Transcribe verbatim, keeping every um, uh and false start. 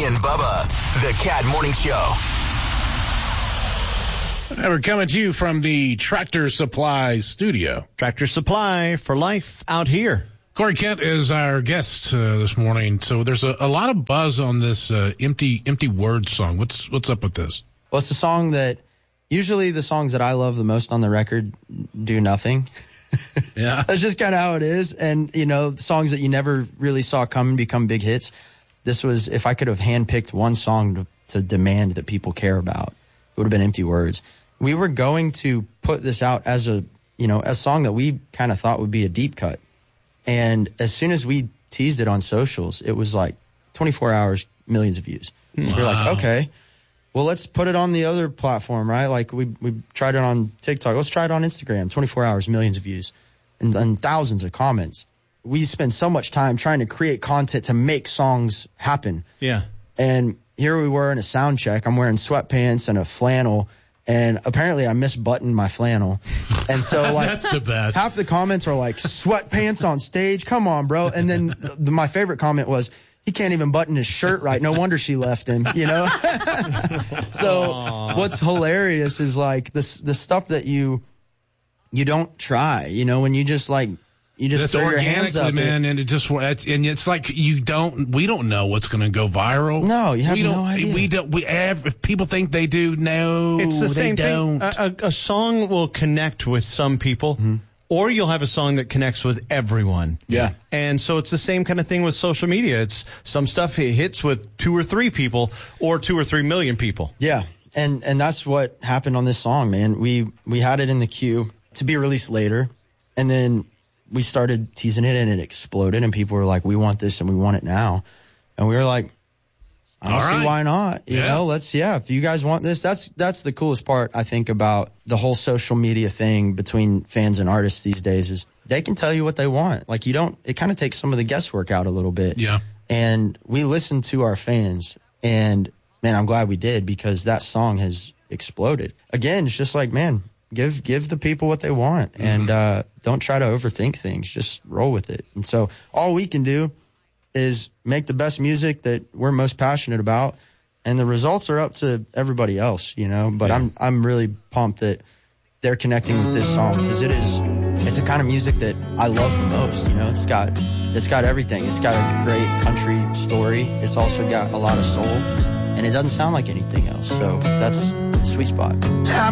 Ricky and Bubba, the Cat Morning Show. And we're coming to you from the Tractor Supply studio. Tractor Supply for life out here. Corey Kent is our guest uh, this morning. So there's a, a lot of buzz on this uh, empty empty word song. What's what's up with this? Well, it's a song that usually the songs that I love the most on the record do nothing. Yeah, that's just kind of how it is. And you know, the songs that you never really saw coming become big hits. This was, if I could have handpicked one song to, to demand that people care about, it would have been Empty Words. We were going to put this out as a, you know, a song that we kind of thought would be a deep cut. And as soon as we teased it on socials, it was like twenty-four hours, millions of views. Wow. We're like, okay, well, let's put it on the other platform, right? Like we we tried it on TikTok. Let's try it on Instagram. twenty-four hours, millions of views, and, and thousands of comments. We spend so much time trying to create content to make songs happen. Yeah. And here we were in a sound check. I'm wearing sweatpants and a flannel. And apparently I misbuttoned my flannel. And so like that's the best. Half the comments are like, sweatpants on stage? Come on, bro. And then the, my favorite comment was, he can't even button his shirt right. No wonder she left him, you know? So Aww. What's hilarious is like this, the stuff that you, you don't try, you know, when you just like, you just That's throw your hands organically, up, man, and it just it's, and it's like you don't. We don't know what's going to go viral. No, you have we don't, no idea. We don't. We have, if people think they do. No, it's the they same don't. thing. A, a, a song will connect with some people, mm-hmm. or you'll have a song that connects with everyone. Yeah, and so it's the same kind of thing with social media. It's some stuff it hits with two or three people, or two or three million people. Yeah, and and that's what happened on this song, man. We we had it in the queue to be released later, and then we started teasing it and it exploded and people were like, we want this and we want it now. And we were like, I don't All see right. why not. You yeah. know, let's, yeah, if you guys want this, that's, that's the coolest part, I think, about the whole social media thing between fans and artists these days is they can tell you what they want. Like you don't, it kind of takes some of the guesswork out a little bit. Yeah. And we listened to our fans and man, I'm glad we did because that song has exploded. Again, it's just like, man, Give give the people what they want, mm-hmm. and uh, don't try to overthink things. Just roll with it. And so all we can do is make the best music that we're most passionate about, and the results are up to everybody else, you know. But yeah. I'm I'm really pumped that they're connecting with this song because it is it's the kind of music that I love the most. You know, it's got it's got everything. It's got a great country story. It's also got a lot of soul, and it doesn't sound like anything else. So that's the sweet spot.